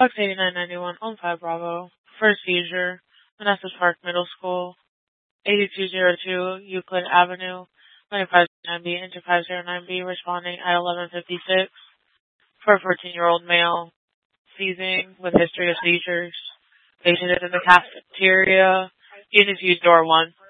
Fox 8991 on 5 Bravo. First seizure, Manassas Park Middle School, 8202 Euclid Avenue, 2509B into 509B, responding at 11:56 for a 14-year-old male, seizing with history of seizures. Patient is in the cafeteria, unit view door 1.